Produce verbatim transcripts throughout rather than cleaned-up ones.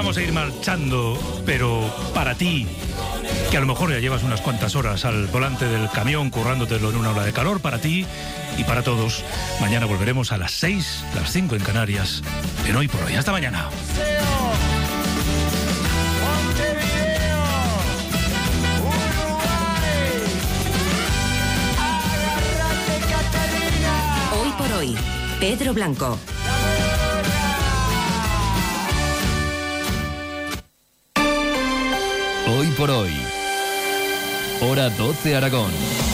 vamos a ir marchando, pero para ti, que a lo mejor ya llevas unas cuantas horas al volante del camión currándotelo en una ola de calor, para ti y para todos, mañana volveremos a las seis, las cinco en Canarias, en Hoy por Hoy. Hasta mañana. Hoy por Hoy, Pedro Blanco. Hoy por Hoy, hora doce Aragón.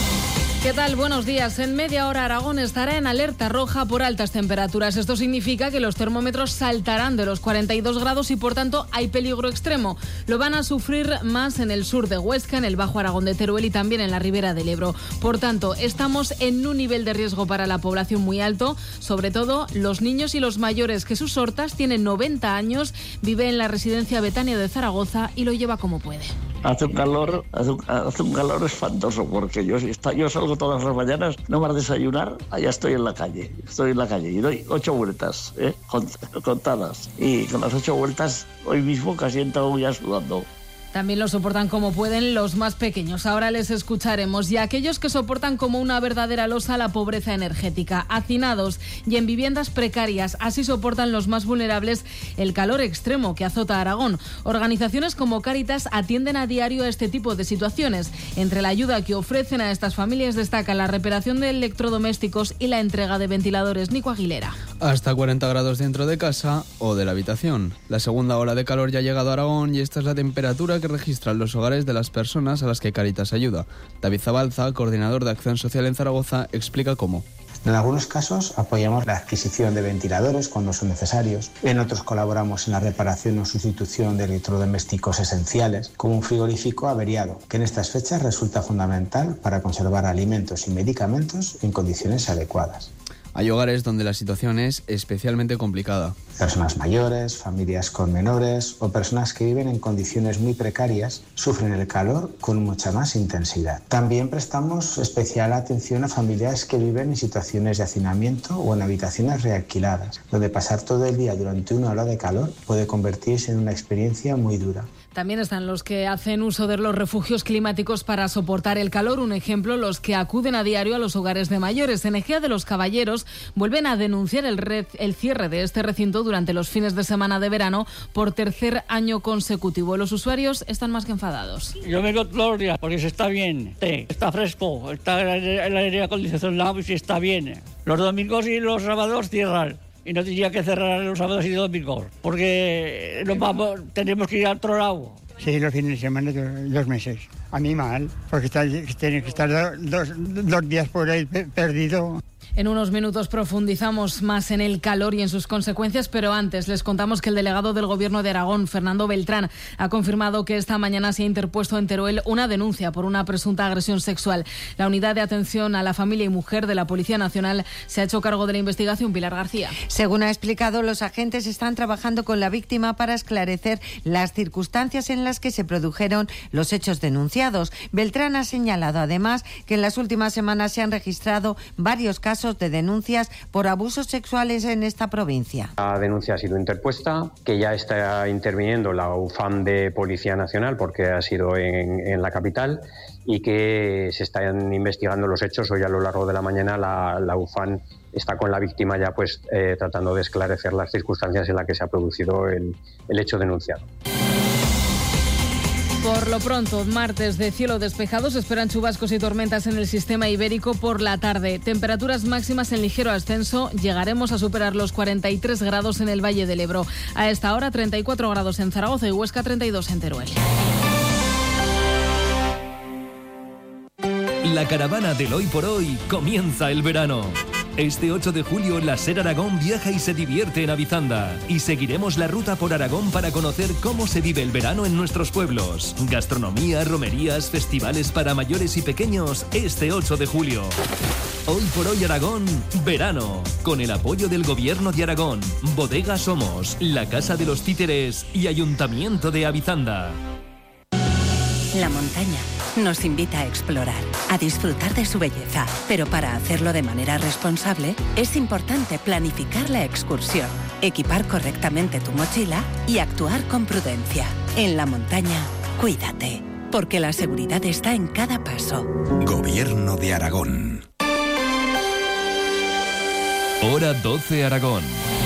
¿Qué tal? Buenos días. En media hora Aragón estará en alerta roja por altas temperaturas. Esto significa que los termómetros saltarán de los cuarenta y dos grados y por tanto hay peligro extremo. Lo van a sufrir más en el sur de Huesca, en el Bajo Aragón de Teruel y también en la Ribera del Ebro. Por tanto, estamos en un nivel de riesgo para la población muy alto, sobre todo los niños y los mayores. Jesús Hortas tiene noventa años, vive en la residencia Betania de Zaragoza y lo lleva como puede. Hace un calor, hace un, hace un calor espantoso, porque yo, yo salgo todas las mañanas, no más desayunar, allá estoy en la calle, estoy en la calle y doy ocho vueltas, ¿eh? contadas. Y con las ocho vueltas, hoy mismo casi he entrado ya sudando. También lo soportan como pueden los más pequeños. Ahora les escucharemos. Y aquellos que soportan como una verdadera losa la pobreza energética, hacinados y en viviendas precarias. Así soportan los más vulnerables el calor extremo que azota a Aragón. Organizaciones como Cáritas atienden a diario a este tipo de situaciones. Entre la ayuda que ofrecen a estas familias destaca la reparación de electrodomésticos y la entrega de ventiladores. Nico Aguilera. Hasta cuarenta grados dentro de casa o de la habitación. La segunda ola de calor ya ha llegado a Aragón y esta es la temperatura que registran los hogares de las personas a las que Cáritas ayuda. David Zabalza, coordinador de Acción Social en Zaragoza, explica cómo. En algunos casos apoyamos la adquisición de ventiladores cuando son necesarios. En otros colaboramos en la reparación o sustitución de electrodomésticos esenciales, como un frigorífico averiado, que en estas fechas resulta fundamental para conservar alimentos y medicamentos en condiciones adecuadas. Hay hogares donde la situación es especialmente complicada. Personas mayores, familias con menores o personas que viven en condiciones muy precarias sufren el calor con mucha más intensidad. También prestamos especial atención a familias que viven en situaciones de hacinamiento o en habitaciones realquiladas, donde pasar todo el día durante una ola de calor puede convertirse en una experiencia muy dura. También están los que hacen uso de los refugios climáticos para soportar el calor. Un ejemplo, los que acuden a diario a los hogares de mayores. En Ejea de los Caballeros vuelven a denunciar el, red, el cierre de este recinto durante los fines de semana de verano por tercer año consecutivo. Los usuarios están más que enfadados. Yo vengo todos los días porque se está bien, está fresco, está el aire acondicionado y se está bien. Los domingos y los sábados cierran. Y no tendría que cerrar los sábados y domingos, porque nos vamos, tenemos que ir a otro lado. Sí, los fines de semana, dos, dos meses. A mí mal, porque está, tiene que estar dos, dos días por ahí perdido. En unos minutos profundizamos más en el calor y en sus consecuencias, pero antes les contamos que el delegado del Gobierno de Aragón, Fernando Beltrán, ha confirmado que esta mañana se ha interpuesto en Teruel una denuncia por una presunta agresión sexual. La Unidad de Atención a la Familia y Mujer de la Policía Nacional se ha hecho cargo de la investigación. Pilar García. Según ha explicado, los agentes están trabajando con la víctima para esclarecer las circunstancias en las que se produjeron los hechos denunciados. Beltrán ha señalado además que en las últimas semanas se han registrado varios casos de denuncias por abusos sexuales en esta provincia. La denuncia ha sido interpuesta, que ya está interviniendo la U F A M de Policía Nacional porque ha sido en, en la capital y que se están investigando los hechos. Hoy a lo largo de la mañana la, la U F A M está con la víctima ya pues eh, tratando de esclarecer las circunstancias en las que se ha producido el, el hecho denunciado. Por lo pronto, martes de cielo despejado, se esperan chubascos y tormentas en el sistema ibérico por la tarde. Temperaturas máximas en ligero ascenso. Llegaremos a superar los cuarenta y tres grados en el Valle del Ebro. A esta hora, treinta y cuatro grados en Zaragoza y Huesca, treinta y dos en Teruel. La caravana del Hoy por Hoy comienza el verano. Este ocho de julio, la SER Aragón viaja y se divierte en Avizanda. Y seguiremos la ruta por Aragón para conocer cómo se vive el verano en nuestros pueblos. Gastronomía, romerías, festivales para mayores y pequeños este ocho de julio. Hoy por Hoy Aragón, verano. Con el apoyo del Gobierno de Aragón, Bodega Somos, la Casa de los Títeres y Ayuntamiento de Avizanda. La montaña nos invita a explorar, a disfrutar de su belleza, pero para hacerlo de manera responsable es importante planificar la excursión. equipar correctamente tu mochila y actuar con prudencia. En la montaña, cuídate, porque la seguridad está en cada paso. Gobierno de Aragón. Hora doce Aragón.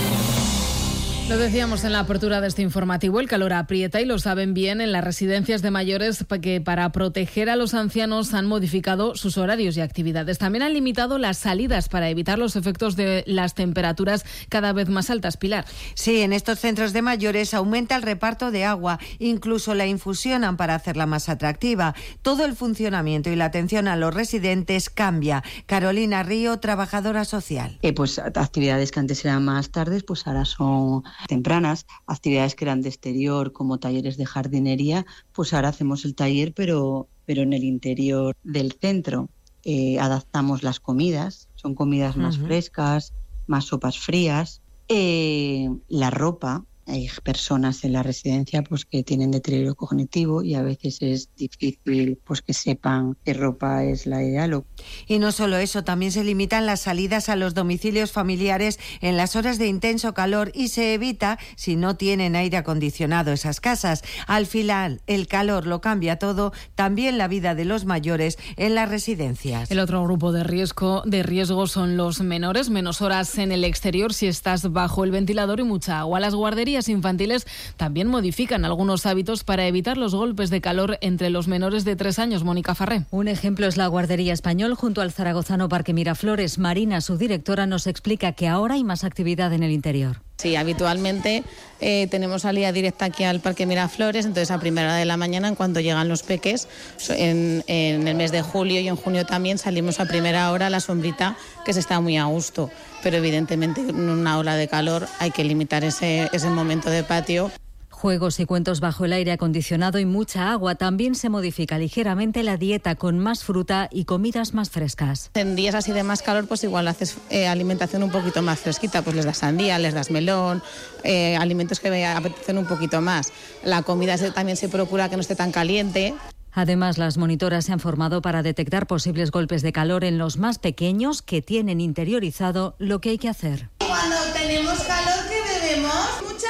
Lo decíamos en la apertura de este informativo, el calor aprieta y lo saben bien en las residencias de mayores que para proteger a los ancianos han modificado sus horarios y actividades. También han limitado las salidas para evitar los efectos de las temperaturas cada vez más altas. Pilar. Sí, en estos centros de mayores aumenta el reparto de agua, incluso la infusionan para hacerla más atractiva. Todo el funcionamiento y la atención a los residentes cambia. Carolina Río, trabajadora social. Eh, pues actividades que antes eran más tardes, pues ahora son tempranas, actividades que eran de exterior como talleres de jardinería, pues ahora hacemos el taller pero, pero en el interior del centro. Eh, adaptamos las comidas, son comidas más uh-huh. frescas, más sopas frías. Eh, la ropa, hay personas en la residencia pues que tienen deterioro cognitivo y a veces es difícil pues que sepan qué ropa es la ideal. Y no solo eso, también se limitan las salidas a los domicilios familiares en las horas de intenso calor y se evita si no tienen aire acondicionado esas casas. Al final, el calor lo cambia todo, también la vida de los mayores en las residencias. El otro grupo de riesgo, de riesgo son los menores, menos horas en el exterior si estás bajo el ventilador y mucha agua. Las guarderías infantiles también modifican algunos hábitos para evitar los golpes de calor entre los menores de tres años. Mónica Farré. Un ejemplo es la Guardería Español junto al zaragozano Parque Miraflores. Marina, su directora, nos explica que ahora hay más actividad en el interior. Sí, habitualmente eh, tenemos salida directa aquí al Parque Miraflores, entonces a primera hora de la mañana, en cuanto llegan los peques, en, en el mes de julio y en junio también salimos a primera hora a la sombrita, que se está muy a gusto, pero evidentemente en una ola de calor hay que limitar ese, ese momento de patio. Juegos y cuentos bajo el aire acondicionado y mucha agua. También se modifica ligeramente la dieta con más fruta y comidas más frescas. En días así de más calor, pues igual haces eh, alimentación un poquito más fresquita, pues les das sandía, les das melón, eh, alimentos que me apetecen un poquito más. La comida se, también se procura que no esté tan caliente. Además, las monitoras se han formado para detectar posibles golpes de calor en los más pequeños que tienen interiorizado lo que hay que hacer. Cuando tenemos calor, ¿qué bebemos? ¿Mucha?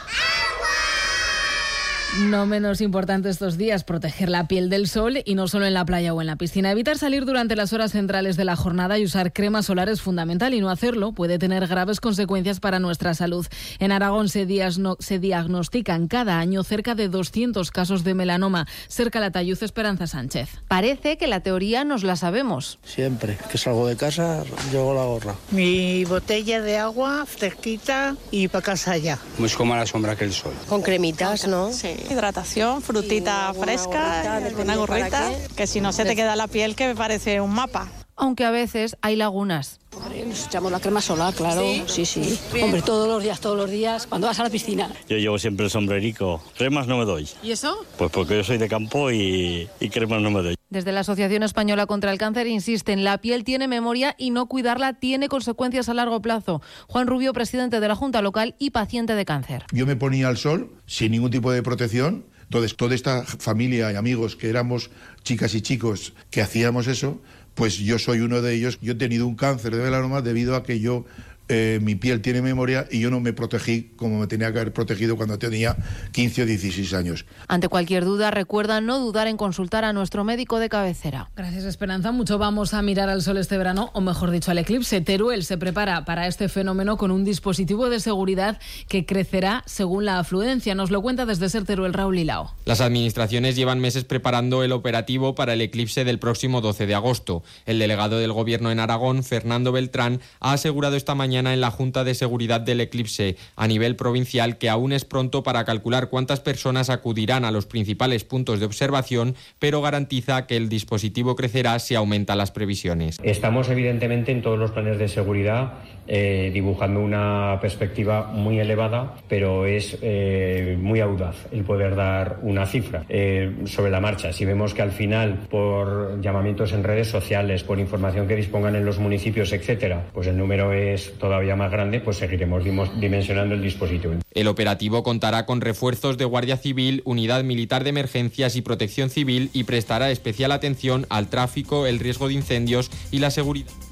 No menos importante estos días, proteger la piel del sol y no solo en la playa o en la piscina. Evitar salir durante las horas centrales de la jornada y usar crema solar es fundamental y no hacerlo puede tener graves consecuencias para nuestra salud. En Aragón se, diasno- se diagnostican cada año cerca de doscientos casos de melanoma. Cerca Latayuz, Esperanza Sánchez. Parece que la teoría nos la sabemos. Siempre que salgo de casa llevo la gorra. Mi botella de agua fresquita y para casa ya. Pues como a la sombra que el sol. Con cremitas, ¿no? Sí. Hidratación, frutita fresca, una gorrita, que si no se te queda la piel que me parece un mapa. Aunque a veces hay lagunas. Hombre, nos echamos la crema solar, claro. Sí, sí. sí. Hombre, todos los días, todos los días, cuando vas a la piscina. Yo llevo siempre el sombrerico. Cremas no me doy. ¿Y eso? Pues porque yo soy de campo y, y cremas no me doy. Desde la Asociación Española contra el Cáncer insisten, la piel tiene memoria y no cuidarla tiene consecuencias a largo plazo. Juan Rubio, presidente de la Junta Local y paciente de cáncer. Yo me ponía al sol sin ningún tipo de protección. Entonces, toda esta familia y amigos que éramos chicas y chicos que hacíamos eso, pues yo soy uno de ellos. Yo he tenido un cáncer de melanoma debido a que yo eh, mi piel tiene memoria y yo no me protegí como me tenía que haber protegido cuando tenía quince o dieciséis años. Ante cualquier duda, recuerda no dudar en consultar a nuestro médico de cabecera. Gracias, Esperanza. Mucho vamos a mirar al sol este verano, o mejor dicho, al eclipse. Teruel se prepara para este fenómeno con un dispositivo de seguridad que crecerá según la afluencia. Nos lo cuenta desde Ser Teruel Raúl Lilao. Las administraciones llevan meses preparando el operativo para el eclipse del próximo doce de agosto. El delegado del Gobierno en Aragón, Fernando Beltrán, ha asegurado esta mañana en la Junta de Seguridad del Eclipse a nivel provincial que aún es pronto para calcular cuántas personas acudirán a los principales puntos de observación, pero garantiza que el dispositivo crecerá si aumentan las previsiones. Estamos evidentemente en todos los planes de seguridad eh, dibujando una perspectiva muy elevada, pero es eh, muy audaz el poder dar una cifra eh, sobre la marcha. Si vemos que al final, por llamamientos en redes sociales, por información que dispongan en los municipios, etcétera, pues el número es todavía más grande, pues seguiremos dimensionando el dispositivo. El operativo contará con refuerzos de Guardia Civil, Unidad Militar de Emergencias y Protección Civil y prestará especial atención al tráfico, el riesgo de incendios y la seguridad.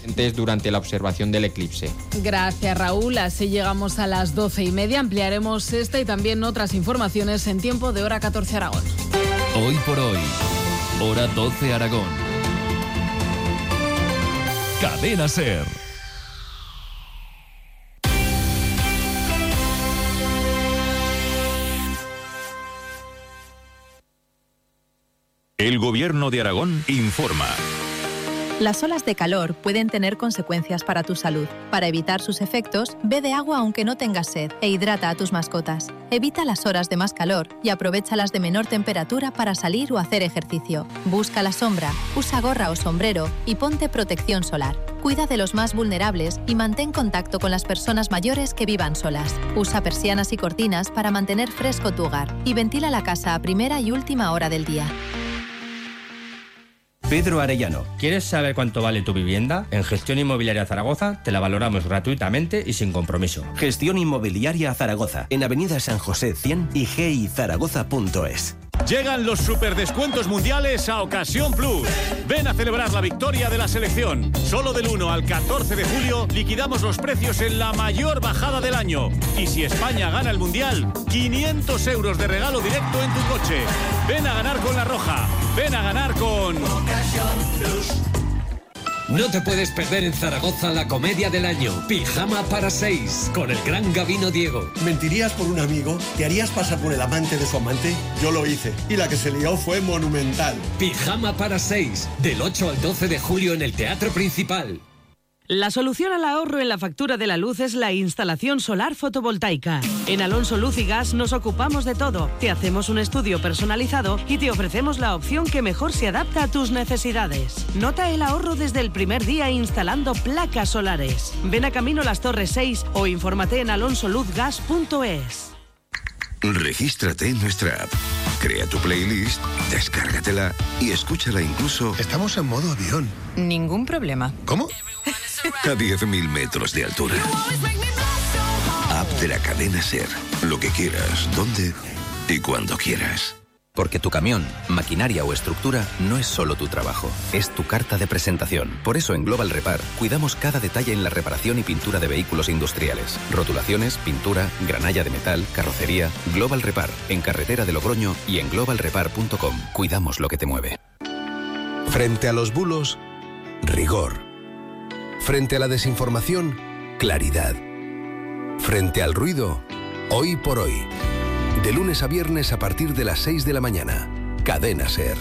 durante la observación del eclipse. Gracias, Raúl. Así llegamos a las doce y media. Ampliaremos esta y también otras informaciones en tiempo de hora catorce Aragón. Hoy por hoy, hora doce Aragón. Cadena SER. El Gobierno de Aragón informa. Las olas de calor pueden tener consecuencias para tu salud. Para evitar sus efectos, bebe agua aunque no tengas sed e hidrata a tus mascotas. Evita las horas de más calor y aprovecha las de menor temperatura para salir o hacer ejercicio. Busca la sombra, usa gorra o sombrero y ponte protección solar. Cuida de los más vulnerables y mantén contacto con las personas mayores que vivan solas. Usa persianas y cortinas para mantener fresco tu hogar y ventila la casa a primera y última hora del día. Pedro Arellano, ¿quieres saber cuánto vale tu vivienda? En Gestión Inmobiliaria Zaragoza te la valoramos gratuitamente y sin compromiso. Gestión Inmobiliaria Zaragoza, en Avenida San José cien y g i zaragoza punto es. Llegan los superdescuentos mundiales a Ocasión Plus. Ven a celebrar la victoria de la selección. Solo del uno al catorce de julio liquidamos los precios en la mayor bajada del año. Y si España gana el mundial, quinientos euros de regalo directo en tu coche. Ven a ganar con La Roja. Ven a ganar con Ocasión Plus. No te puedes perder en Zaragoza la comedia del año, Pijama para seis, con el gran Gabino Diego. ¿Mentirías por un amigo? ¿Te harías pasar por el amante de su amante? Yo lo hice, y la que se lió fue monumental. Pijama para seis, del ocho al doce de julio en el Teatro Principal. La solución al ahorro en la factura de la luz es la instalación solar fotovoltaica. En Alonso Luz y Gas nos ocupamos de todo. Te hacemos un estudio personalizado y te ofrecemos la opción que mejor se adapta a tus necesidades. Nota el ahorro desde el primer día instalando placas solares. Ven a Camino Las Torres seis o infórmate en alonso luz gas punto es. Regístrate en nuestra app. Crea tu playlist, descárgatela y escúchala incluso... Estamos en modo avión. Ningún problema. ¿Cómo? A diez mil metros de altura. App de la cadena SER. Lo que quieras, donde y cuando quieras. Porque tu camión, maquinaria o estructura no es solo tu trabajo, es tu carta de presentación. Por eso en Global Repar cuidamos cada detalle en la reparación y pintura de vehículos industriales. Rotulaciones, pintura, granalla de metal, carrocería. Global Repar, en Carretera de Logroño y en global repar punto com. Cuidamos lo que te mueve. Frente a los bulos, rigor. Frente a la desinformación, claridad. Frente al ruido, hoy por hoy. De lunes a viernes a partir de las seis de la mañana. Cadena SER.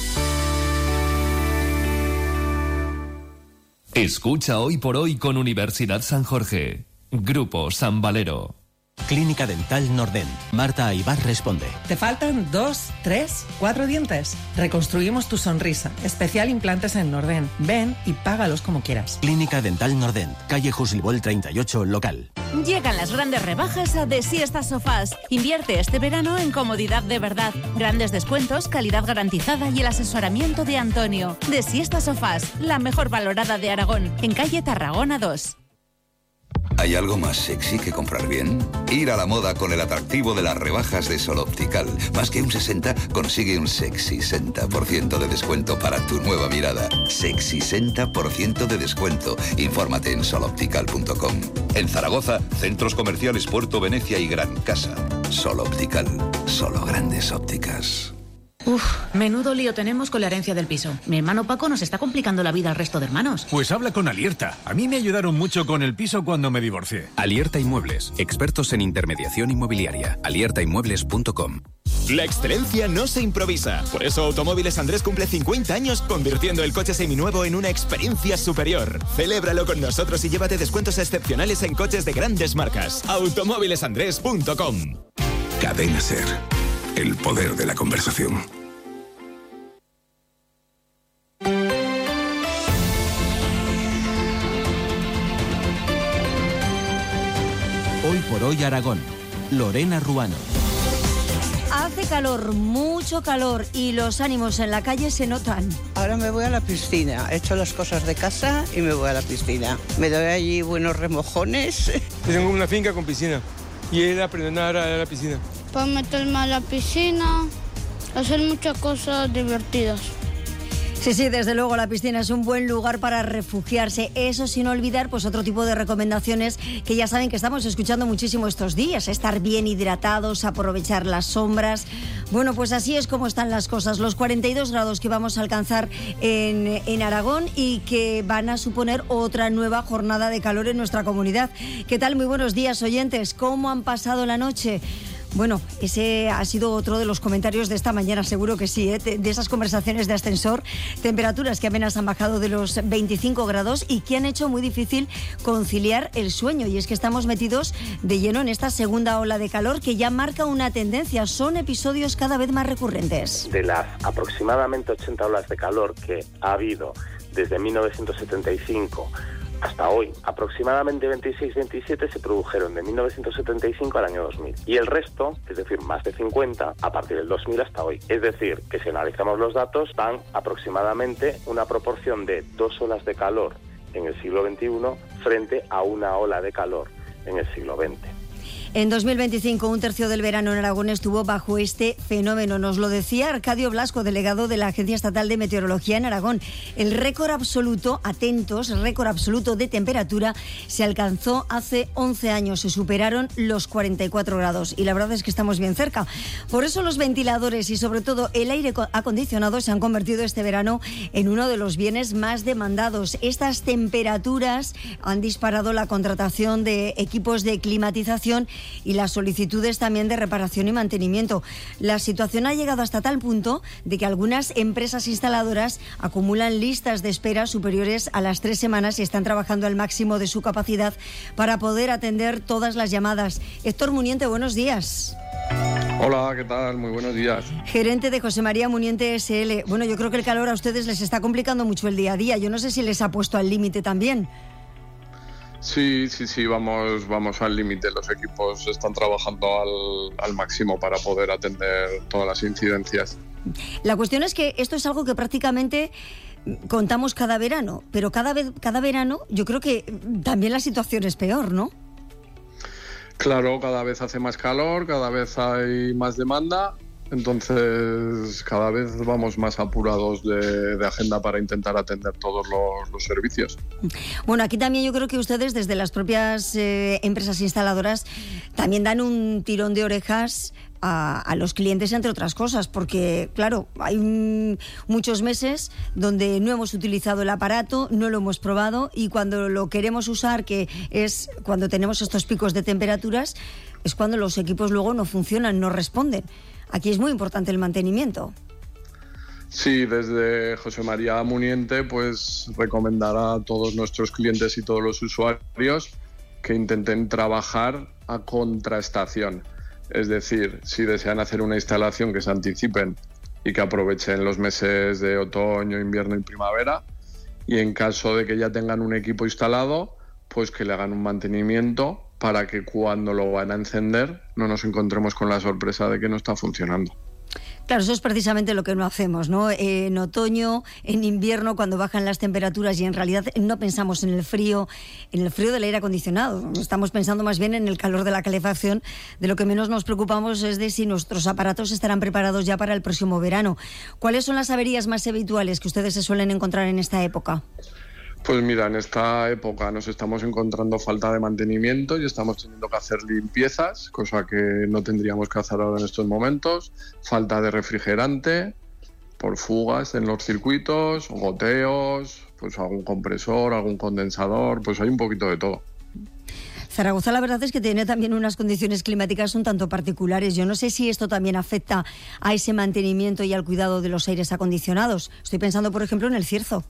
Escucha Hoy por Hoy con Universidad San Jorge. Grupo San Valero. Clínica Dental Nordent. Marta Aybar responde. ¿Te faltan dos, tres, cuatro dientes? Reconstruimos tu sonrisa. Especial implantes en Nordent. Ven y págalos como quieras. Clínica Dental Nordent. Calle Juslibol treinta y ocho, local. Llegan las grandes rebajas a De Siesta Sofás. Invierte este verano en comodidad de verdad. Grandes descuentos, calidad garantizada y el asesoramiento de Antonio. De Siesta Sofás, la mejor valorada de Aragón. En calle Tarragona dos. ¿Hay algo más sexy que comprar bien? Ir a la moda con el atractivo de las rebajas de Sol Optical. Más que un sesenta, consigue un sexy sesenta por ciento de descuento para tu nueva mirada. Sexy sesenta por ciento de descuento. Infórmate en sol optical punto com. En Zaragoza, centros comerciales Puerto Venecia y Gran Casa. Sol Optical. Solo grandes ópticas. Uf, menudo lío tenemos con la herencia del piso. Mi hermano Paco nos está complicando la vida al resto de hermanos. Pues habla con Alierta. A mí me ayudaron mucho con el piso cuando me divorcié. Alierta Inmuebles, expertos en intermediación inmobiliaria. alierta inmuebles punto com. La excelencia no se improvisa. Por eso Automóviles Andrés cumple cincuenta años convirtiendo el coche seminuevo en una experiencia superior. Celébralo con nosotros y llévate descuentos excepcionales en coches de grandes marcas. automóviles andrés punto com. Cadena SER. El poder de la conversación. Hoy por hoy Aragón. Lorena Ruano. Hace calor, mucho calor, y los ánimos en la calle se notan. Ahora me voy a la piscina, he hecho las cosas de casa y me voy a la piscina. Me doy allí buenos remojones. Yo tengo una finca con piscina y él aprendió a nadar a la piscina. Para meterme a la piscina, hacer muchas cosas divertidas. Sí, sí, desde luego la piscina es un buen lugar para refugiarse. Eso sin olvidar pues otro tipo de recomendaciones que ya saben que estamos escuchando muchísimo estos días. Estar bien hidratados, aprovechar las sombras. Bueno, pues así es como están las cosas. Los cuarenta y dos grados que vamos a alcanzar en, en Aragón y que van a suponer otra nueva jornada de calor en nuestra comunidad. ¿Qué tal? Muy buenos días, oyentes. ¿Cómo han pasado la noche? Bueno, ese ha sido otro de los comentarios de esta mañana, seguro que sí, ¿eh? De esas conversaciones de ascensor, temperaturas que apenas han bajado de los veinticinco grados y que han hecho muy difícil conciliar el sueño. Y es que estamos metidos de lleno en esta segunda ola de calor que ya marca una tendencia. Son episodios cada vez más recurrentes. De las aproximadamente ochenta olas de calor que ha habido desde mil novecientos setenta y cinco hasta hoy, aproximadamente veintiséis veintisiete se produjeron de mil novecientos setenta y cinco al año dos mil. Y el resto, es decir, más de cincuenta, a partir del dos mil hasta hoy. Es decir, que si analizamos los datos, dan aproximadamente una proporción de dos olas de calor en el siglo veintiuno frente a una ola de calor en el siglo veinte. En dos mil veinticinco, un tercio del verano en Aragón estuvo bajo este fenómeno. Nos lo decía Arcadio Blasco, delegado de la Agencia Estatal de Meteorología en Aragón. El récord absoluto, atentos, récord absoluto de temperatura se alcanzó hace once años. Se superaron los cuarenta y cuatro grados y la verdad es que estamos bien cerca. Por eso los ventiladores y sobre todo el aire acondicionado se han convertido este verano en uno de los bienes más demandados. Estas temperaturas han disparado la contratación de equipos de climatización y las solicitudes también de reparación y mantenimiento. La situación ha llegado hasta tal punto de que algunas empresas instaladoras acumulan listas de espera superiores a las tres semanas y están trabajando al máximo de su capacidad para poder atender todas las llamadas. Héctor Muniente, buenos días. Hola, ¿qué tal? Muy buenos días. Gerente de José María Muniente S L. Bueno, yo creo que el calor a ustedes les está complicando mucho el día a día. Yo no sé si les ha puesto al límite también. Sí, sí, sí, vamos, vamos al límite. Los equipos están trabajando al, al máximo para poder atender todas las incidencias. La cuestión es que esto es algo que prácticamente contamos cada verano, pero cada vez, cada verano yo creo que también la situación es peor, ¿no? Claro, cada vez hace más calor, cada vez hay más demanda. Entonces, cada vez vamos más apurados de, de agenda para intentar atender todos los, los servicios. Bueno, aquí también yo creo que ustedes, desde las propias eh, empresas instaladoras, también dan un tirón de orejas a, a los clientes, entre otras cosas, porque, claro, hay un, muchos meses donde no hemos utilizado el aparato, no lo hemos probado, y cuando lo queremos usar, que es cuando tenemos estos picos de temperaturas, es cuando los equipos luego no funcionan, no responden. Aquí es muy importante el mantenimiento. Sí, desde José María Muniente, pues recomendar a todos nuestros clientes y todos los usuarios que intenten trabajar a contraestación. Es decir, si desean hacer una instalación, que se anticipen y que aprovechen los meses de otoño, invierno y primavera. Y en caso de que ya tengan un equipo instalado, pues que le hagan un mantenimiento para que cuando lo van a encender no nos encontremos con la sorpresa de que no está funcionando. Claro, eso es precisamente lo que no hacemos, ¿no? Eh, en otoño, en invierno, cuando bajan las temperaturas y en realidad no pensamos en el frío, en el frío del aire acondicionado. Estamos pensando más bien en el calor de la calefacción. De lo que menos nos preocupamos es de si nuestros aparatos estarán preparados ya para el próximo verano. ¿Cuáles son las averías más habituales que ustedes se suelen encontrar en esta época? Pues mira, en esta época nos estamos encontrando falta de mantenimiento y estamos teniendo que hacer limpiezas, cosa que no tendríamos que hacer ahora en estos momentos, falta de refrigerante por fugas en los circuitos, goteos, pues algún compresor, algún condensador, pues hay un poquito de todo. Zaragoza, la verdad es que tiene también unas condiciones climáticas un tanto particulares. Yo no sé si esto también afecta a ese mantenimiento y al cuidado de los aires acondicionados. Estoy pensando, por ejemplo, en el Cierzo.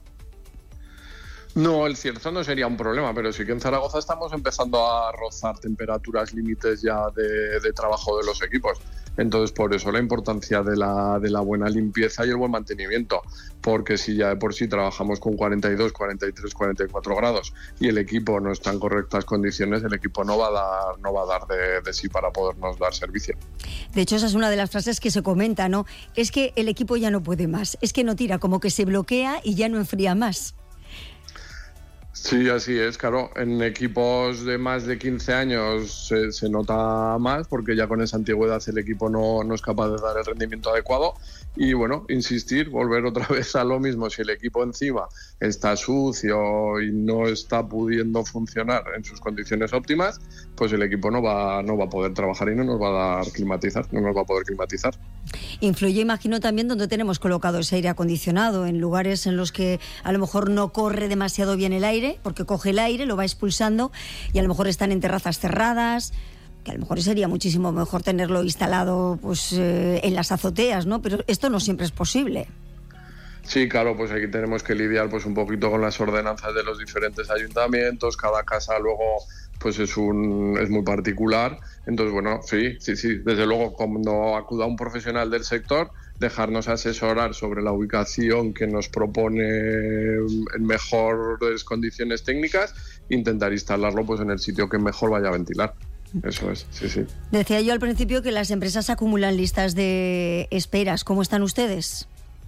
No, el Cierzo no sería un problema, pero sí que en Zaragoza estamos empezando a rozar temperaturas límites ya de, de trabajo de los equipos. Entonces, por eso la importancia de la, de la buena limpieza y el buen mantenimiento, porque si ya de por sí trabajamos con cuarenta y dos, cuarenta y tres, cuarenta y cuatro grados y el equipo no está en correctas condiciones, el equipo no va a dar, no va a dar de, de sí para podernos dar servicio. De hecho, esa es una de las frases que se comenta, ¿no? Es que el equipo ya no puede más, es que no tira, como que se bloquea y ya no enfría más. Sí, así es, claro. En equipos de más de quince años se, se nota más porque ya con esa antigüedad el equipo no, no es capaz de dar el rendimiento adecuado. Y bueno, insistir, volver otra vez a lo mismo. Si el equipo encima está sucio y no está pudiendo funcionar en sus condiciones óptimas, pues el equipo no va, no va a poder trabajar y no nos va a dar climatizar, no nos va a poder climatizar. Influye, imagino, también donde tenemos colocado ese aire acondicionado, en lugares en los que a lo mejor no corre demasiado bien el aire, porque coge el aire, lo va expulsando, y a lo mejor están en terrazas cerradas, que a lo mejor sería muchísimo mejor tenerlo instalado pues eh, en las azoteas, ¿no? Pero esto no siempre es posible. Sí, claro, pues aquí tenemos que lidiar pues un poquito con las ordenanzas de los diferentes ayuntamientos. Cada casa luego pues es un es muy particular. Entonces, bueno, sí, sí, sí, desde luego cuando acuda un profesional del sector, dejarnos asesorar sobre la ubicación que nos propone en mejores condiciones técnicas, intentar instalarlo pues en el sitio que mejor vaya a ventilar. Eso es, sí, sí. Decía yo al principio que las empresas acumulan listas de esperas. ¿Cómo están ustedes?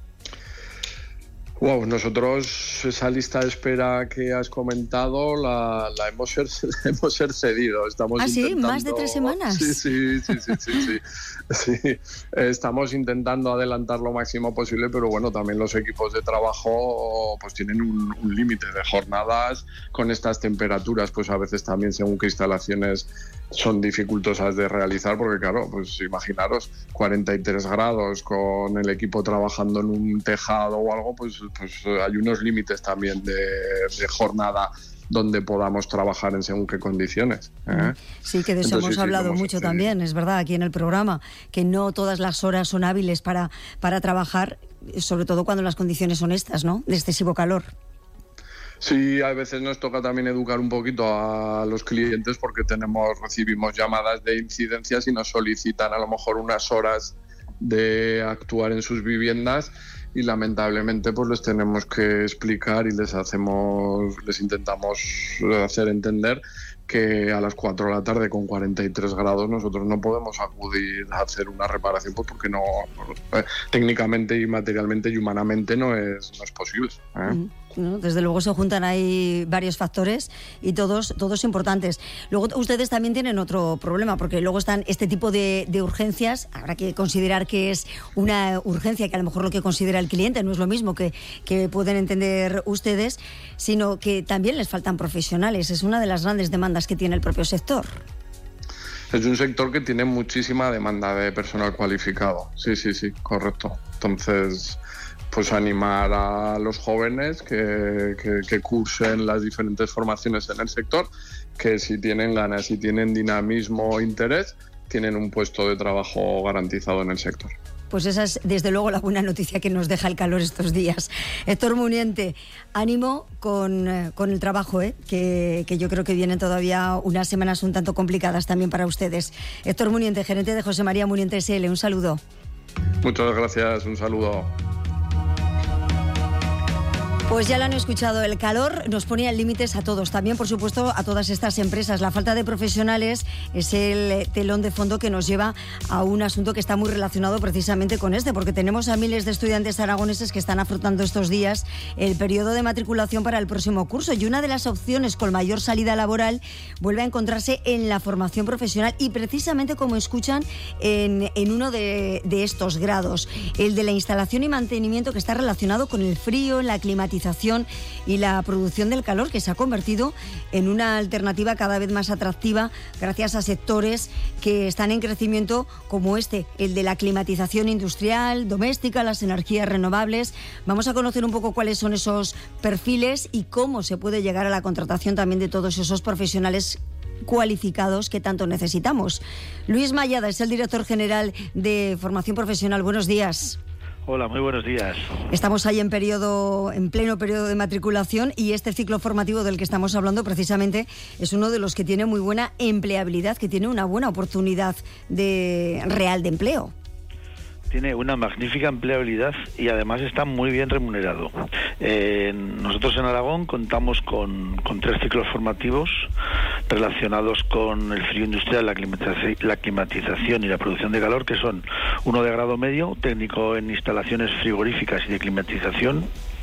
Wow, nosotros esa lista de espera que has comentado la, la hemos, hemos excedido. Estamos ¿Ah, sí? intentando... ¿Más de tres semanas? Sí, sí, sí, sí, sí, sí. Sí. Estamos intentando adelantar lo máximo posible, pero bueno, también los equipos de trabajo pues tienen un, un límite de jornadas con estas temperaturas, pues a veces también según qué instalaciones son dificultosas de realizar, porque claro, pues imaginaros, cuarenta y tres grados con el equipo trabajando en un tejado o algo, pues, pues hay unos límites también de, de jornada donde podamos trabajar en según qué condiciones. ¿eh? Sí, que de eso Entonces, hemos sí, hablado sí, mucho también, es verdad, aquí en el programa, que no todas las horas son hábiles para, para trabajar, sobre todo cuando las condiciones son estas, ¿no?, de excesivo calor. Sí, a veces nos toca también educar un poquito a los clientes porque tenemos recibimos llamadas de incidencias y nos solicitan a lo mejor unas horas de actuar en sus viviendas y lamentablemente pues les tenemos que explicar y les hacemos les intentamos hacer entender que a las cuatro de la tarde con cuarenta y tres grados nosotros no podemos acudir a hacer una reparación pues porque no eh, técnicamente y materialmente y humanamente no es, no es posible. ¿eh? Mm. ¿No? Desde luego se juntan ahí varios factores y todos, todos importantes. Luego ustedes también tienen otro problema, porque luego están este tipo de, de urgencias. Habrá que considerar que es una urgencia, que a lo mejor lo que considera el cliente no es lo mismo que, que pueden entender ustedes, sino que también les faltan profesionales. Es una de las grandes demandas que tiene el propio sector. Es un sector que tiene muchísima demanda de personal cualificado. Sí, sí, sí, correcto. Entonces, pues animar a los jóvenes que, que, que cursen las diferentes formaciones en el sector, que si tienen ganas, si tienen dinamismo o interés, tienen un puesto de trabajo garantizado en el sector. Pues esa es desde luego la buena noticia que nos deja el calor estos días. Héctor Muniente, ánimo con, con el trabajo, ¿eh? que, que yo creo que vienen todavía unas semanas un tanto complicadas también para ustedes. Héctor Muniente, gerente de José María Muniente S L, un saludo. Muchas gracias, un saludo. Pues ya lo han escuchado, el calor nos ponía límites a todos, también por supuesto a todas estas empresas. La falta de profesionales es el telón de fondo que nos lleva a un asunto que está muy relacionado precisamente con este, porque tenemos a miles de estudiantes aragoneses que están afrontando estos días el periodo de matriculación para el próximo curso, y una de las opciones con mayor salida laboral vuelve a encontrarse en la formación profesional, y precisamente como escuchan en, en uno de, de estos grados, el de la instalación y mantenimiento, que está relacionado con el frío, la climatización y la producción del calor, que se ha convertido en una alternativa cada vez más atractiva gracias a sectores que están en crecimiento como este, el de la climatización industrial, doméstica, las energías renovables. Vamos a conocer un poco cuáles son esos perfiles y cómo se puede llegar a la contratación también de todos esos profesionales cualificados que tanto necesitamos. Luis Mayada es el director general de Formación Profesional. Buenos días. Hola, muy buenos días. Estamos ahí en periodo, en pleno periodo de matriculación, y este ciclo formativo del que estamos hablando precisamente es uno de los que tiene muy buena empleabilidad, que tiene una buena oportunidad de real de empleo. Tiene una magnífica empleabilidad y además está muy bien remunerado. Eh, nosotros en Aragón contamos con, con tres ciclos formativos relacionados con el frío industrial, la climatización, la climatización y la producción de calor, que son uno de grado medio, técnico en instalaciones frigoríficas y de climatización,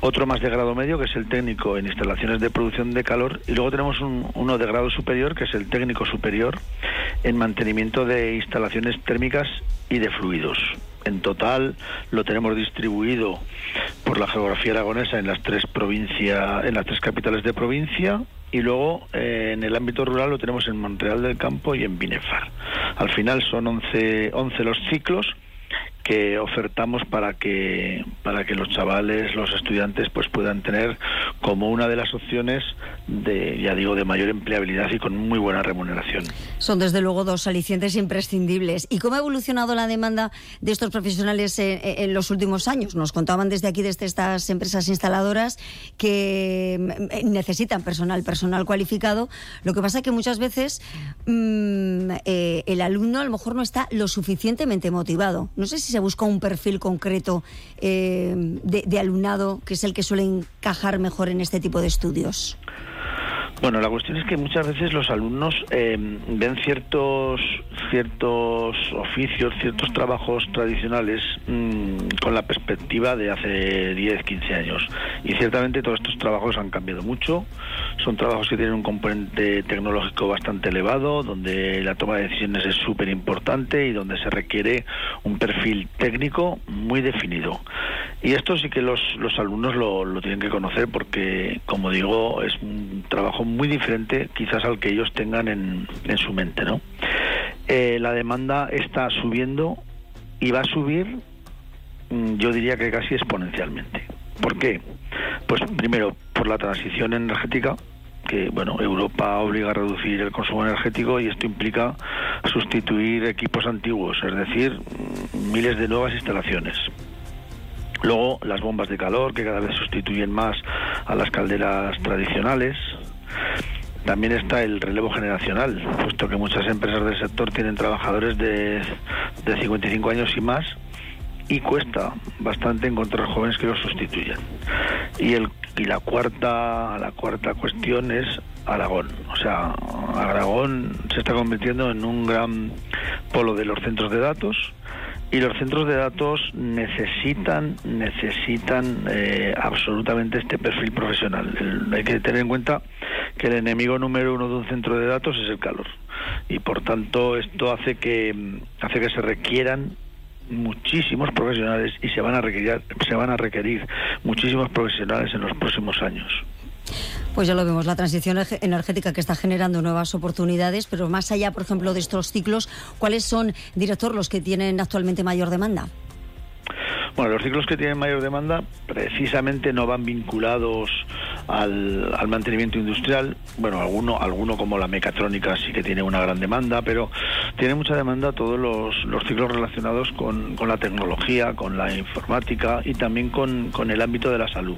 otro más de grado medio, que es el técnico en instalaciones de producción de calor, y luego tenemos un, uno de grado superior, que es el técnico superior en mantenimiento de instalaciones térmicas y de fluidos. En total lo tenemos distribuido por la geografía aragonesa en las tres provincias, en las tres capitales de provincia, y luego eh, en el ámbito rural lo tenemos en Montreal del Campo y en Binefar. Al final son once, once los ciclos que ofertamos para que para que los chavales, los estudiantes, pues puedan tener como una de las opciones de, ya digo, de mayor empleabilidad y con muy buena remuneración. Son desde luego dos alicientes imprescindibles. ¿Y cómo ha evolucionado la demanda de estos profesionales en, en los últimos años? Nos contaban desde aquí, desde estas empresas instaladoras, que necesitan personal, personal cualificado. Lo que pasa es que muchas veces mmm, eh, el alumno a lo mejor no está lo suficientemente motivado. No sé si se busca un perfil concreto eh, de, de alumnado que es el que suele encajar mejor en este tipo de estudios. Bueno, la cuestión es que muchas veces los alumnos eh, ven ciertos ciertos oficios, ciertos trabajos tradicionales mmm, con la perspectiva de hace diez, quince años. Y ciertamente todos estos trabajos han cambiado mucho. Son trabajos que tienen un componente tecnológico bastante elevado, donde la toma de decisiones es súper importante y donde se requiere un perfil técnico muy definido. Y esto sí que los, los alumnos lo, lo tienen que conocer porque, como digo, es un trabajo muy diferente quizás al que ellos tengan en, en su mente, ¿no? Eh, la demanda está subiendo y va a subir, yo diría que casi exponencialmente. ¿Por qué? Pues primero, por la transición energética, que bueno, Europa obliga a reducir el consumo energético y esto implica sustituir equipos antiguos, es decir, miles de nuevas instalaciones. Luego, las bombas de calor, que cada vez sustituyen más a las calderas tradicionales. También está el relevo generacional, puesto que muchas empresas del sector tienen trabajadores de, de cincuenta y cinco años y más, y cuesta bastante encontrar jóvenes que los sustituyan. Y el y la cuarta la cuarta cuestión es Aragón. O sea, Aragón se está convirtiendo en un gran polo de los centros de datos. Y los centros de datos necesitan necesitan eh, absolutamente este perfil profesional. El, hay que tener en cuenta que el enemigo número uno de un centro de datos es el calor. Y por tanto esto hace que hace que se requieran muchísimos profesionales y se van a requerir se van a requerir muchísimos profesionales en los próximos años. Pues ya lo vemos, la transición energética que está generando nuevas oportunidades, pero más allá, por ejemplo, de estos ciclos, ¿cuáles son, director, los que tienen actualmente mayor demanda? Bueno, los ciclos que tienen mayor demanda precisamente no van vinculados al, al mantenimiento industrial. Bueno, alguno, alguno como la mecatrónica sí que tiene una gran demanda, pero tiene mucha demanda todos los, los ciclos relacionados con, con la tecnología, con la informática y también con, con el ámbito de la salud.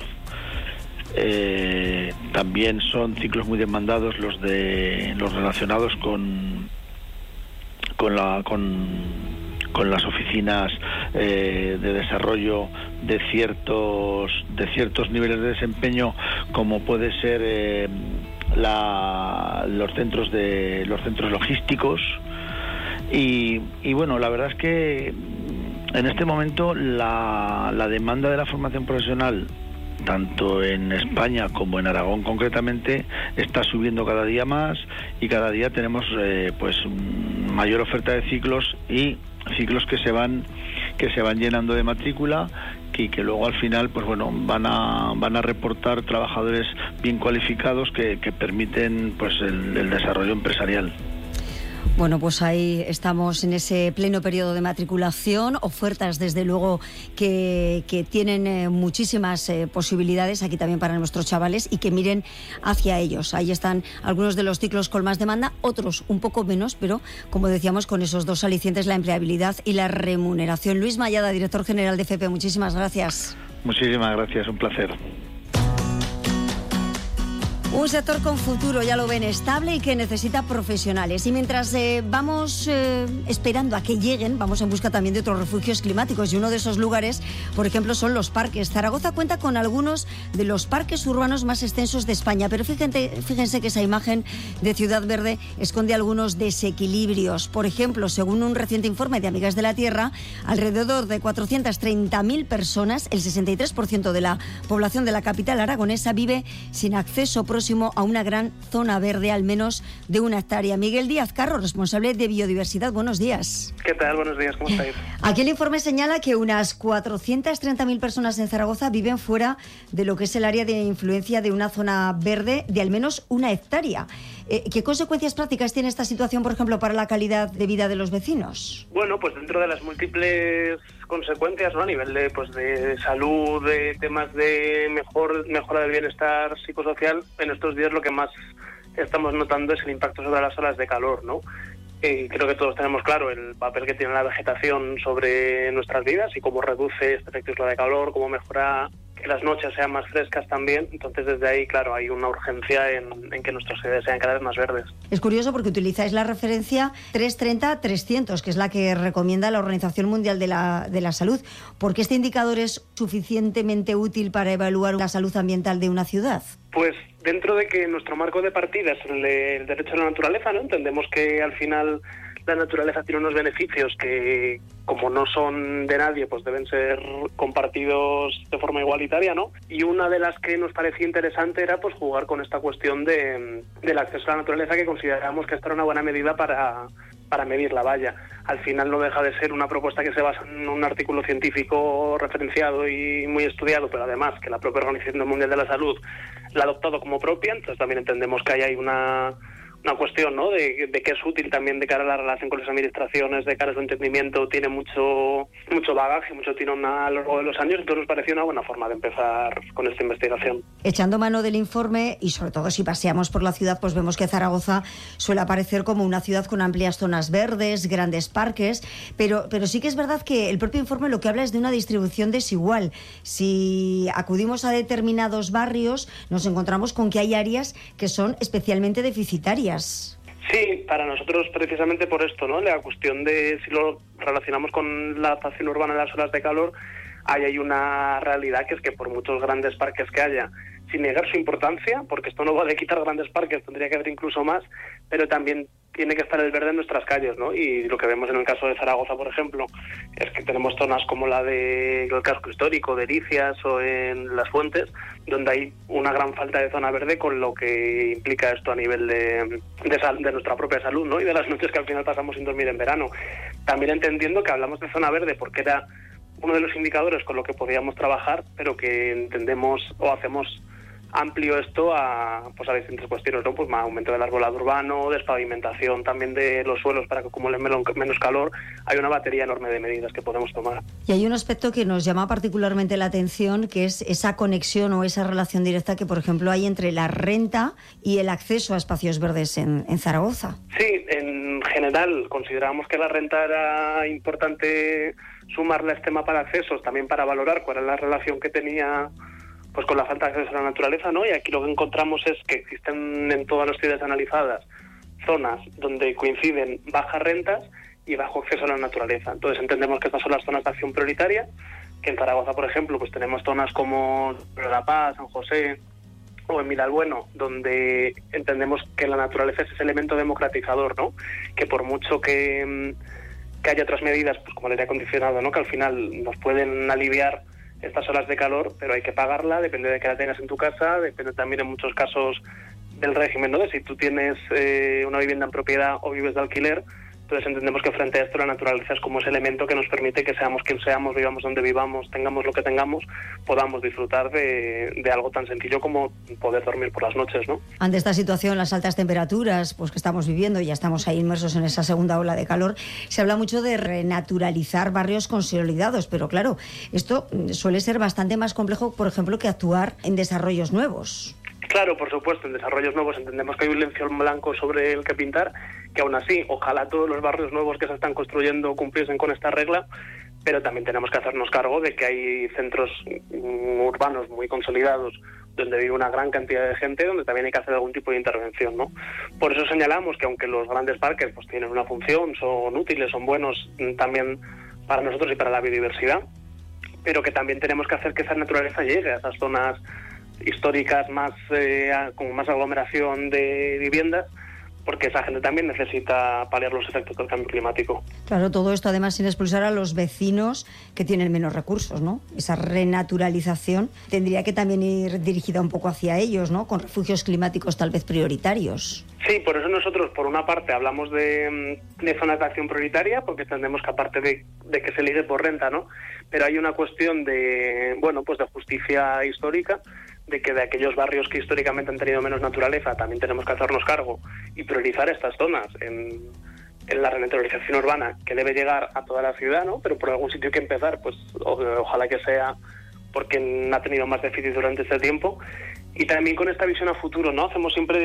Eh, también son ciclos muy demandados los de los relacionados con con la con, con las oficinas eh, de desarrollo de ciertos de ciertos niveles de desempeño, como puede ser eh, la, los centros de los centros logísticos y, y bueno, la verdad es que en este momento la, la demanda de la formación profesional, tanto en España como en Aragón concretamente, está subiendo cada día más y cada día tenemos eh, pues mayor oferta de ciclos y ciclos que se van que se van llenando de matrícula y que luego al final pues bueno van a van a reportar trabajadores bien cualificados que, que permiten pues el, el desarrollo empresarial. Bueno, pues ahí estamos en ese pleno periodo de matriculación, ofertas desde luego que, que tienen eh, muchísimas eh, posibilidades aquí también para nuestros chavales y que miren hacia ellos. Ahí están algunos de los ciclos con más demanda, otros un poco menos, pero como decíamos, con esos dos alicientes, la empleabilidad y la remuneración. Luis Mayada, director general de F P, muchísimas gracias. Muchísimas gracias, un placer. Un sector con futuro, ya lo ven, estable y que necesita profesionales. Y mientras eh, vamos eh, esperando a que lleguen, vamos en busca también de otros refugios climáticos. Y uno de esos lugares, por ejemplo, son los parques. Zaragoza cuenta con algunos de los parques urbanos más extensos de España. Pero fíjense, fíjense que esa imagen de ciudad verde esconde algunos desequilibrios. Por ejemplo, según un reciente informe de Amigas de la Tierra, alrededor de cuatrocientas treinta mil personas, el sesenta y tres por ciento de la población de la capital aragonesa, vive sin acceso próximo a una gran zona verde, al menos de una hectárea. Miguel Díaz Carro, responsable de Biodiversidad, buenos días. ¿Qué tal? Buenos días, ¿cómo estáis? Aquí el informe señala que unas cuatrocientas treinta mil personas en Zaragoza viven fuera de lo que es el área de influencia de una zona verde de al menos una hectárea. Eh, ¿Qué consecuencias prácticas tiene esta situación, por ejemplo, para la calidad de vida de los vecinos? Bueno, pues dentro de las múltiples consecuencias, ¿no? A nivel de, pues, de salud, de temas de mejor mejora del bienestar psicosocial, en estos días lo que más estamos notando es el impacto sobre las olas de calor, ¿no? Y creo que todos tenemos claro el papel que tiene la vegetación sobre nuestras vidas y cómo reduce este efecto isla de calor, cómo mejora que las noches sean más frescas también. Entonces, desde ahí, claro, hay una urgencia en, en que nuestras ciudades sean cada vez más verdes. Es curioso porque utilizáis la referencia trescientos treinta trescientos, que es la que recomienda la Organización Mundial de la, de la Salud. ¿Por qué este indicador es suficientemente útil para evaluar la salud ambiental de una ciudad? Pues dentro de que nuestro marco de partida es el, de, el derecho a la naturaleza, ¿no? Entendemos que al final la naturaleza tiene unos beneficios que, como no son de nadie, pues deben ser compartidos de forma igualitaria, ¿no? Y una de las que nos parecía interesante era pues jugar con esta cuestión de, del acceso a la naturaleza, que consideramos que esta era una buena medida para, para medir la valla. Al final no deja de ser una propuesta que se basa en un artículo científico referenciado y muy estudiado, pero además que la propia Organización Mundial de la Salud la ha adoptado como propia. Entonces también entendemos que ahí hay una... una cuestión, ¿no?, de, de que es útil también de cara a la relación con las administraciones, de cara a su entendimiento, tiene mucho mucho bagaje, mucho tirón a lo largo de los años. Entonces nos pareció una buena forma de empezar con esta investigación. Echando mano del informe, y sobre todo si paseamos por la ciudad, pues vemos que Zaragoza suele aparecer como una ciudad con amplias zonas verdes, grandes parques, pero, pero sí que es verdad que el propio informe lo que habla es de una distribución desigual. Si acudimos a determinados barrios, nos encontramos con que hay áreas que son especialmente deficitarias. Sí, para nosotros precisamente por esto, ¿no? La cuestión de si lo relacionamos con la adaptación urbana de las olas de calor, ahí hay una realidad que es que por muchos grandes parques que haya, sin negar su importancia, porque esto no va a quitar grandes parques, tendría que haber incluso más, pero también tiene que estar el verde en nuestras calles, ¿no? Y lo que vemos en el caso de Zaragoza, por ejemplo, es que tenemos zonas como la del casco histórico, de Ericias o en Las Fuentes, donde hay una gran falta de zona verde, con lo que implica esto a nivel de, de, sal, de nuestra propia salud, ¿no? Y de las noches que al final pasamos sin dormir en verano. También entendiendo que hablamos de zona verde porque era uno de los indicadores con lo que podíamos trabajar, pero que entendemos o hacemos amplio esto a, pues a distintas cuestiones, ¿no? Pues más aumento del arbolado urbano, despavimentación también de los suelos para que acumulen menos calor. Hay una batería enorme de medidas que podemos tomar. Y hay un aspecto que nos llama particularmente la atención, que es esa conexión o esa relación directa que, por ejemplo, hay entre la renta y el acceso a espacios verdes en, en Zaragoza. Sí, en general consideramos que la renta era importante sumarle a este mapa de accesos, también para valorar cuál era la relación que tenía pues con la falta de acceso a la naturaleza, ¿no? Y aquí lo que encontramos es que existen en todas las ciudades analizadas zonas donde coinciden bajas rentas y bajo acceso a la naturaleza. Entonces entendemos que estas son las zonas de acción prioritaria, que en Zaragoza, por ejemplo, pues tenemos zonas como La Paz, San José o en Miralbueno, donde entendemos que la naturaleza es ese elemento democratizador, ¿no? Que por mucho que, que haya otras medidas, pues como el aire acondicionado, ¿no? Que al final nos pueden aliviar estas olas de calor, pero hay que pagarla, depende de que la tengas en tu casa, depende también en muchos casos del régimen, ¿no? De si tú tienes eh, una vivienda en propiedad o vives de alquiler. Entonces entendemos que frente a esto la naturaleza es como ese elemento que nos permite que seamos quien seamos, vivamos donde vivamos, tengamos lo que tengamos, podamos disfrutar de, de algo tan sencillo como poder dormir por las noches, ¿no? Ante esta situación, las altas temperaturas pues que estamos viviendo, y ya estamos ahí inmersos en esa segunda ola de calor, se habla mucho de renaturalizar barrios consolidados, pero claro, esto suele ser bastante más complejo, por ejemplo, que actuar en desarrollos nuevos. Claro, por supuesto, en desarrollos nuevos entendemos que hay un lienzo en blanco sobre el que pintar, que aún así, ojalá todos los barrios nuevos que se están construyendo cumpliesen con esta regla, pero también tenemos que hacernos cargo de que hay centros urbanos muy consolidados, donde vive una gran cantidad de gente, donde también hay que hacer algún tipo de intervención, ¿no? Por eso señalamos que aunque los grandes parques pues tienen una función, son útiles, son buenos también para nosotros y para la biodiversidad, pero que también tenemos que hacer que esa naturaleza llegue a esas zonas históricas más eh, con más aglomeración de viviendas, porque esa gente también necesita paliar los efectos del cambio climático. Claro, todo esto además sin expulsar a los vecinos que tienen menos recursos, ¿no? Esa renaturalización tendría que también ir dirigida un poco hacia ellos, ¿no? Con refugios climáticos tal vez prioritarios. Sí, por eso nosotros, por una parte, hablamos de, de zonas de acción prioritaria, porque entendemos que aparte de, de que se ligue por renta, ¿no? Pero hay una cuestión de, bueno, pues de justicia histórica, de que de aquellos barrios que históricamente han tenido menos naturaleza también tenemos que hacernos cargo y priorizar estas zonas en, en la renaturalización urbana, que debe llegar a toda la ciudad, ¿no? Pero por algún sitio hay que empezar, pues o, ojalá que sea porque ha tenido más déficit durante este tiempo. Y también con esta visión a futuro, ¿no? Hacemos siempre